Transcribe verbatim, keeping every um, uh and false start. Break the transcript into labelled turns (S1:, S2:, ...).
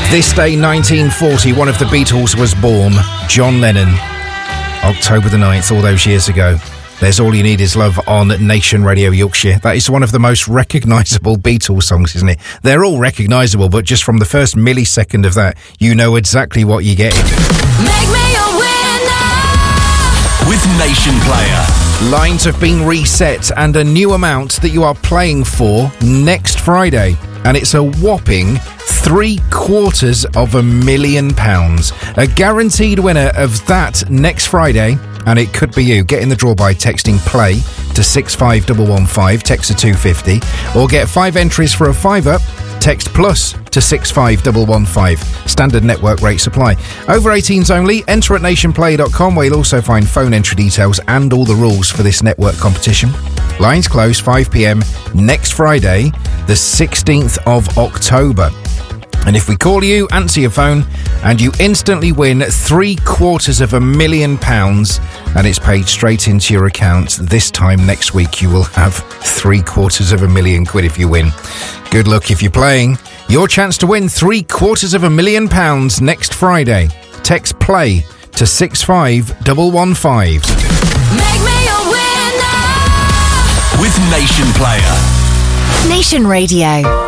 S1: This day, nineteen forty, one of the Beatles was born, John Lennon. October the ninth, all those years ago. There's All You Need Is Love on Nation Radio Yorkshire. That is one of the most recognisable Beatles songs, isn't it? They're all recognisable, but just from the first millisecond of that, you know exactly what you're getting.
S2: Make me a winner
S3: with Nation Player.
S1: Lines have been reset and a new amount that you are playing for next Friday. And it's a whopping three quarters of a million pounds. A guaranteed winner of that next Friday, and it could be you. Get in the draw by texting play to six five one one five, text to two fifty, or get five entries for a fiver, text plus to six five one one five. Standard network rate supply. Over eighteens only. Enter at nation play dot com, where you'll also find phone entry details and all the rules for this network competition. Lines close five p.m. next Friday, the sixteenth of October. And if we call you, answer your phone, and you instantly win three quarters of a million pounds, and it's paid straight into your account. This time next week, you will have three quarters of a million quid if you win. Good luck if you're playing. Your chance to win three quarters of a million pounds next Friday. Text play to six five one one five.
S2: Make me a winner
S3: with Nation Player.
S4: Nation Radio.